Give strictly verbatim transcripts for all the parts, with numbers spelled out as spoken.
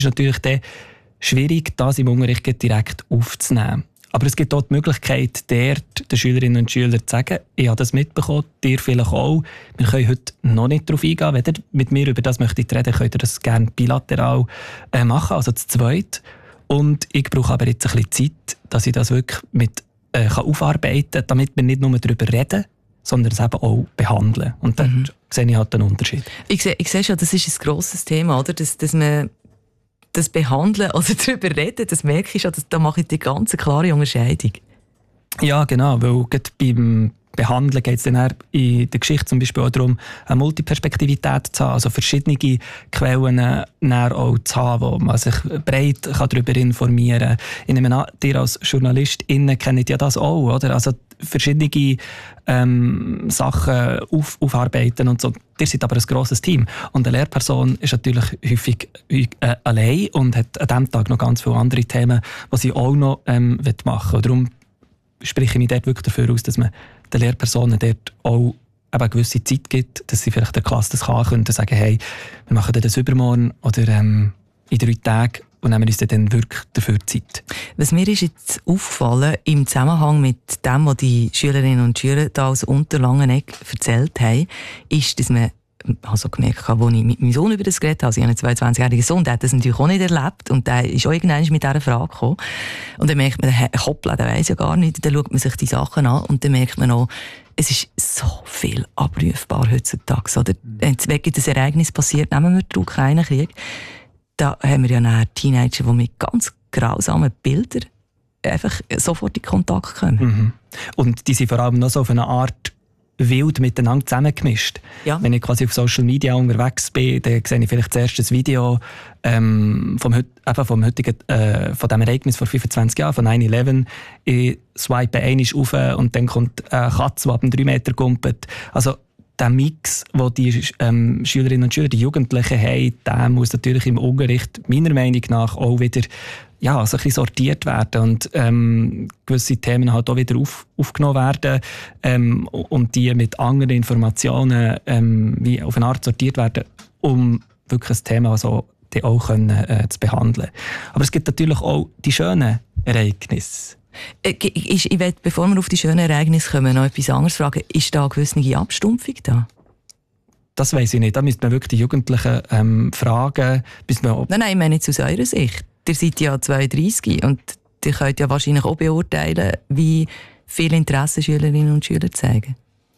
ist natürlich dann schwierig, das im Unterricht direkt aufzunehmen. Aber es gibt auch die Möglichkeit, dort den Schülerinnen und Schülern zu sagen, ich habe das mitbekommen, dir vielleicht auch. Wir können heute noch nicht darauf eingehen. Wenn ihr mit mir über das möchtet reden, könnt ihr das gerne bilateral äh, machen, also zu zweit. Und ich brauche aber jetzt ein bisschen Zeit, dass ich das wirklich mit, äh, kann aufarbeiten kann, damit wir nicht nur darüber reden, sondern es eben auch behandeln. Und da mhm. sehe ich halt einen Unterschied. Ich sehe, ich sehe schon, das ist ein grosses Thema, oder? Dass, dass man das Behandeln oder darüber reden, das merke ich schon, dass, da mache ich die ganz klare Unterscheidung. Ja, genau, weil gerade beim Behandeln geht es dann in der Geschichte zum Beispiel auch darum, eine Multiperspektivität zu haben, also verschiedene Quellen auch zu haben, wo man sich breit darüber informieren kann. Ich nehme an, ihr als JournalistInnen kennt ja das auch, oder? Also verschiedene ähm, Sachen auf, aufarbeiten und so. Ihr seid aber ein grosses Team. Und eine Lehrperson ist natürlich häufig äh, allein und hat an diesem Tag noch ganz viele andere Themen, die sie auch noch ähm, machen will. Darum spreche ich mich dort wirklich dafür aus, dass man den Lehrpersonen dort auch eine gewisse Zeit gibt, dass sie vielleicht der Klasse das kann können und sagen, hey, wir machen das übermorgen oder ähm, in drei Tagen und nehmen uns dann wirklich dafür Zeit. Was mir ist jetzt aufgefallen im Zusammenhang mit dem, was die Schülerinnen und Schüler da aus Unterlangenegg erzählt haben, ist, dass man ich habe so gemerkt, als ich mit meinem Sohn über das geredet habe, also ich habe einen zweiundzwanzigjährigen Sohn, der hat das natürlich auch nicht erlebt und der ist auch irgendwann mit dieser Frage gekommen. Und dann merkt man, hoppla, der weiss ja gar nicht, dann schaut man sich die Sachen an und dann merkt man auch, es ist so viel abrufbar heutzutage. Oder? Wenn ein Ereignis passiert, nehmen wir den Ukraine-Krieg, da haben wir ja dann Teenager, die mit ganz grausamen Bildern einfach sofort in Kontakt kommen. Mhm. Und die sind vor allem noch so auf eine Art wild miteinander zusammengemischt. Ja. Wenn ich quasi auf Social Media unterwegs bin, dann sehe ich vielleicht zuerst ein Video ähm, vom, eben vom heutigen, äh, von dem Ereignis vor fünfundzwanzig Jahren, von nine eleven. Ich swipe einmal rauf und dann kommt eine Katze, die ab drei Meter kumpelt. Also der Mix, den die ähm, Schülerinnen und Schüler, die Jugendlichen haben, der muss natürlich im Unterricht meiner Meinung nach auch wieder ja, so ein bisschen sortiert werden und ähm, gewisse Themen halt auch wieder auf, aufgenommen werden ähm, und die mit anderen Informationen ähm, wie auf eine Art sortiert werden, um wirklich ein Thema so die auch können, äh, zu behandeln. Aber es gibt natürlich auch die schönen Ereignisse. Ich, ich will, bevor wir auf die schönen Ereignisse kommen, noch etwas anderes fragen. Ist da eine gewisse Abstumpfung da? Das weiss ich nicht. Da müsste man wirklich die Jugendlichen ähm, fragen. Bis man nein, nein, ich meine jetzt aus eurer Sicht. Ihr seid ja zweiunddreissig und ihr könnt ja wahrscheinlich auch beurteilen, wie viel Interesse Schülerinnen und Schüler zeigen.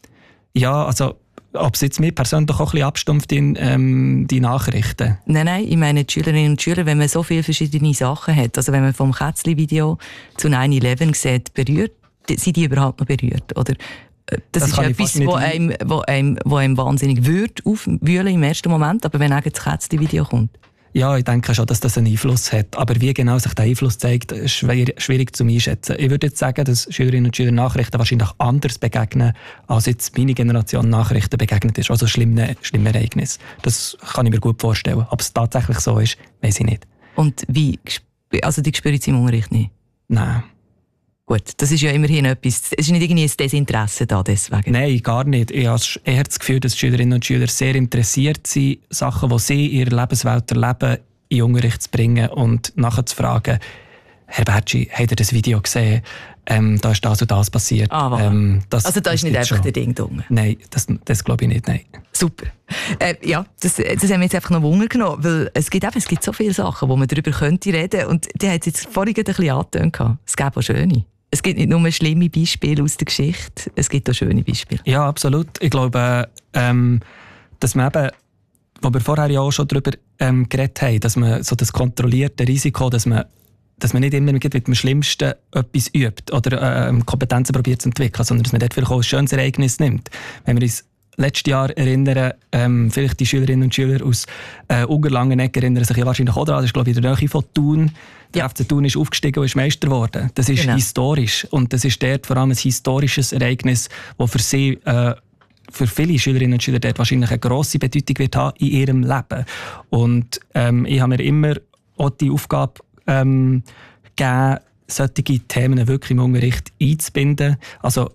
Ja, also ob es jetzt mir persönlich auch ein bisschen abstumpft in ähm, die Nachrichten? Nein, nein, ich meine die Schülerinnen und Schüler, wenn man so viele verschiedene Sachen hat, also wenn man vom Kätzli-Video zu nine eleven sieht, berührt, sind die überhaupt noch berührt? Oder das, das ist etwas, wo einem, wo, einem, wo einem wahnsinnig würde aufwühlen im ersten Moment, aber wenn auch das Kätzli-Video kommt. Ja, ich denke schon, dass das einen Einfluss hat. Aber wie genau sich der Einfluss zeigt, ist schwierig, schwierig zu einschätzen. Ich würde jetzt sagen, dass Schülerinnen und Schüler Nachrichten wahrscheinlich anders begegnen, als jetzt meine Generation Nachrichten begegnet ist. Also schlimme, schlimme Ereignisse. Das kann ich mir gut vorstellen. Ob es tatsächlich so ist, weiß ich nicht. Und wie? Also die spüren es im Unterricht nicht? Nein. Gut, das ist ja immerhin etwas. Es ist nicht irgendwie ein Desinteresse da deswegen. Nein, gar nicht. Ich habe eher das Gefühl, dass Schülerinnen und Schüler sehr interessiert sind, Sachen, die sie in ihrer Lebenswelt erleben, in den Unterricht zu bringen und nachher zu fragen, Herr Bertschi, habt ihr das Video gesehen? Ähm, da ist das und das passiert. Ah, voilà. ähm, das, also da ist nicht einfach schon. der Ding drum. Nein, das, das glaube ich nicht, nein. Super. Äh, ja, das, das haben wir jetzt einfach noch Wunder genommen, weil es gibt, eben, es gibt so viele Sachen, wo man darüber könnte reden und die hat jetzt vorhin ein bisschen angetönt. Es gibt auch schöne. Es gibt nicht nur schlimme Beispiele aus der Geschichte, es gibt auch schöne Beispiele. Ja, absolut. Ich glaube, ähm, dass man eben, wo wir vorher ja auch schon darüber ähm, geredet haben, dass man so das kontrollierte Risiko, dass man, dass man nicht immer mit dem Schlimmsten etwas übt oder äh, Kompetenzen probiert zu entwickeln, sondern dass man dort vielleicht auch ein schönes Ereignis nimmt. Wenn wir uns letztes Jahr erinnern, ähm, vielleicht die Schülerinnen und Schüler aus äh, Unterlangenegg erinnern sich ja wahrscheinlich auch daran, das ist glaube ich in der Nähe von Thun. Der ja. F C Thun ist aufgestiegen und ist Meister geworden. Das ist genau. historisch und das ist dort vor allem ein historisches Ereignis, das für sie, äh, für viele Schülerinnen und Schüler dort wahrscheinlich eine grosse Bedeutung wird haben in ihrem Leben. Und ähm, ich habe mir immer auch die Aufgabe ähm, gegeben, solche Themen wirklich im Unterricht einzubinden. Also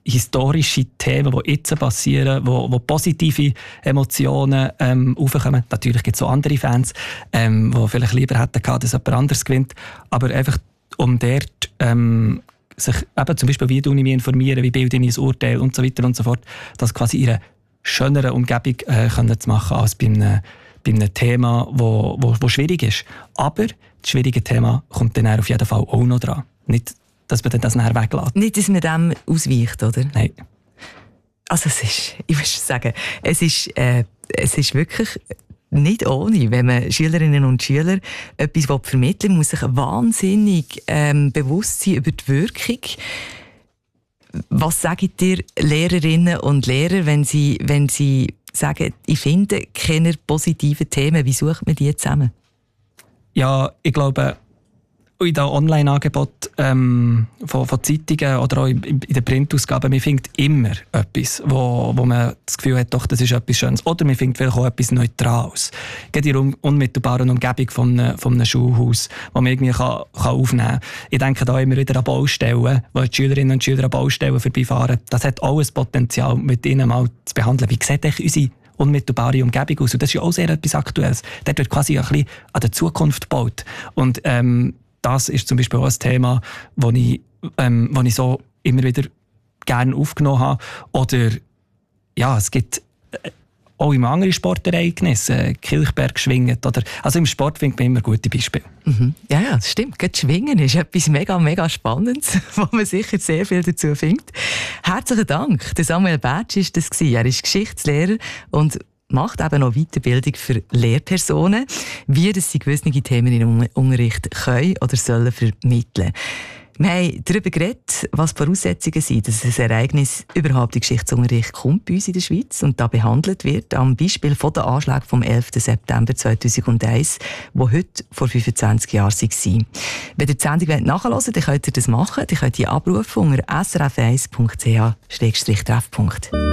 historische Themen, die jetzt passieren, wo, wo positive Emotionen ähm, aufkommen. Natürlich gibt es auch andere Fans, ähm, die vielleicht lieber hätten gehabt, dass jemand anderes gewinnt. Aber einfach um dort ähm, sich eben zum Beispiel, wie du mich informieren, wie bilde ich ein Urteil und so weiter und so fort, das quasi in einer schöneren Umgebung äh, können zu machen als bei einem, bei einem Thema, das wo, wo, wo schwierig ist. Aber das schwierige Thema kommt dann auf jeden Fall auch noch dran. Nicht, dass man das nachher weglässt. Nicht, dass man dem ausweicht, oder? Nein. Also es ist, ich muss sagen, es ist, äh, es ist wirklich nicht ohne, wenn man Schülerinnen und Schüler etwas vermitteln will, muss sich wahnsinnig ähm, bewusst sein über die Wirkung. Was sagen dir Lehrerinnen und Lehrer, wenn sie, wenn sie sagen, ich finde keine positiven Themen, wie sucht man die zusammen? Ja, ich glaube, in den Online-Angeboten ähm, von, von Zeitungen oder auch in, in den Printausgaben, man findet immer etwas, wo, wo man das Gefühl hat, doch, das ist etwas Schönes. Oder man findet vielleicht auch etwas Neutrales. Gerade in der unmittelbaren Umgebung von einem, von einem Schulhaus, wo man irgendwie kann, kann aufnehmen kann. Ich denke da immer wieder an Baustellen, wo die Schülerinnen und Schüler an Baustellen vorbeifahren. Das hat auch ein Potenzial, mit ihnen mal zu behandeln. Wie sieht eigentlich unsere unmittelbare Umgebung aus? Und das ist ja auch sehr etwas Aktuelles. Dort wird quasi ein bisschen an der Zukunft gebaut. Und ähm, das ist zum Beispiel auch ein Thema, das ich, ähm, das ich so immer wieder gerne aufgenommen habe. Oder ja, es gibt äh, auch in anderen Sportereignissen, äh, Kilchberg schwingen. Oder, also im Sport findet man immer gute Beispiele. Mhm. Ja, ja, das stimmt. Gerade Schwingen ist etwas mega, mega Spannendes, wo man sicher sehr viel dazu findet. Herzlichen Dank. Der Samuel Bätsch war das. Er ist Geschichtslehrer und macht eben noch Weiterbildung für Lehrpersonen, wie das sie gewisse Themen im Unterricht können oder sollen vermitteln. Wir haben darüber geredet, was die Voraussetzungen sind, dass ein Ereignis überhaupt in Geschichtsunterricht kommt bei uns in der Schweiz und da behandelt wird, am Beispiel von den Anschlägen vom elften September zweitausendeins, die heute vor fünfundzwanzig Jahren waren. Wenn ihr die Sendung nachhören wollt, dann könnt ihr das machen. Ihr könnt die abrufen unter s r f eins punkt c h schrägstrich treffpunkt.